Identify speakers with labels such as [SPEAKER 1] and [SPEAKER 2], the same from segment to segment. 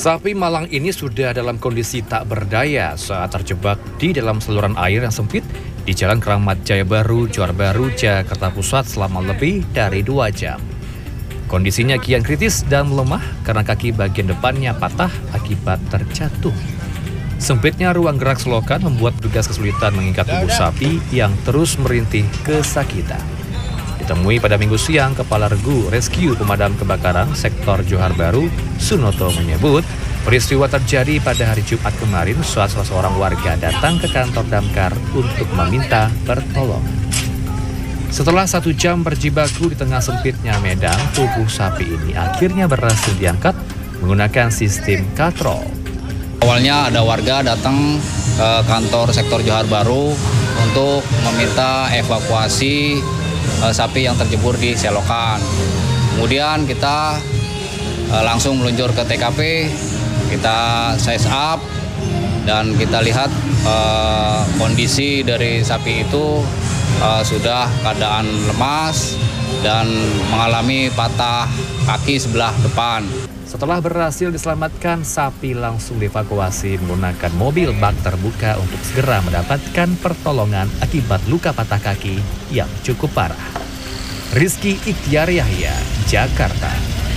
[SPEAKER 1] Sapi Malang ini sudah dalam kondisi tak berdaya saat terjebak di dalam saluran air yang sempit di Jalan Keramat Jaya Baru, Johar Baru, Jakarta Pusat selama lebih dari 2 jam. Kondisinya kian kritis dan melemah karena kaki bagian depannya patah akibat terjatuh. Sempitnya ruang gerak selokan membuat petugas kesulitan mengikat tubuh sapi yang terus merintih kesakitan. Ditemui pada Minggu siang, Kepala Regu Rescue Pemadam Kebakaran Sektor Johar Baru, Sunoto menyebut peristiwa terjadi pada hari Jumat kemarin saat salah seorang warga datang ke kantor damkar untuk meminta pertolongan. Setelah 1 jam berjibaku di tengah sempitnya medan, tubuh sapi ini akhirnya berhasil diangkat menggunakan sistem katrol.
[SPEAKER 2] Awalnya ada warga datang ke kantor Sektor Johar Baru untuk meminta evakuasi sapi yang terjebur di selokan. Kemudian kita langsung meluncur ke TKP, kita size up dan kita lihat kondisi dari sapi itu sudah keadaan lemas dan mengalami patah kaki sebelah depan.
[SPEAKER 1] Setelah berhasil diselamatkan, sapi langsung dievakuasi menggunakan mobil bak terbuka untuk segera mendapatkan pertolongan akibat luka patah kaki yang cukup parah. Rizky Iktiar Yahya, Jakarta.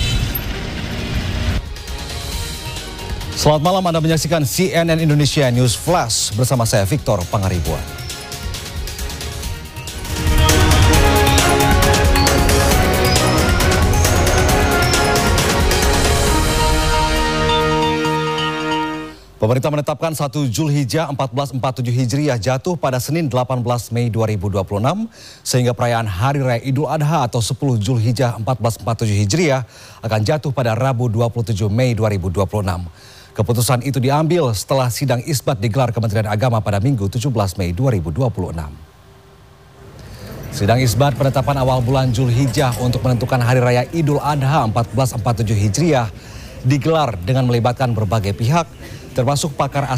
[SPEAKER 3] Selamat malam, Anda menyaksikan CNN Indonesia News Flash bersama saya Victor Pangaribuan. Pemerintah menetapkan 1 Zulhijjah 1447 Hijriah jatuh pada Senin 18 Mei 2026 sehingga perayaan Hari Raya Idul Adha atau 10 Zulhijjah 1447 Hijriah akan jatuh pada Rabu 27 Mei 2026. Keputusan itu diambil setelah sidang isbat digelar Kementerian Agama pada Minggu 17 Mei 2026. Sidang isbat penetapan awal bulan Zulhijjah untuk menentukan Hari Raya Idul Adha 1447 Hijriah digelar dengan melibatkan berbagai pihak termasuk pakar